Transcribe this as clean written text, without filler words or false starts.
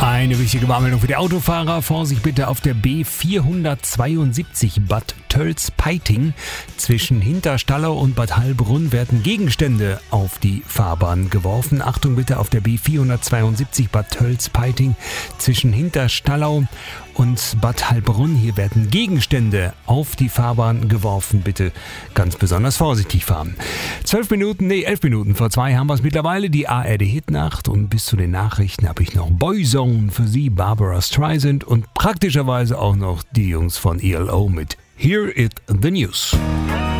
Eine wichtige Warnmeldung für die Autofahrer. Vorsicht bitte auf der B472 Bad Tölz-Peiting. Zwischen Hinterstallau und Bad Heilbrunn werden Gegenstände auf die Fahrbahn geworfen. Achtung bitte auf der B472 Bad Tölz-Peiting. Zwischen Hinterstallau und Bad Heilbrunn. Hier werden Gegenstände auf die Fahrbahn geworfen. Bitte ganz besonders vorsichtig fahren. 11 Minuten vor 2 haben wir es mittlerweile. Die ARD-Hitnacht. Und bis zu den Nachrichten habe ich noch Boyzone für Sie, Barbara Streisand und praktischerweise auch noch die Jungs von ELO mit Hear It The News.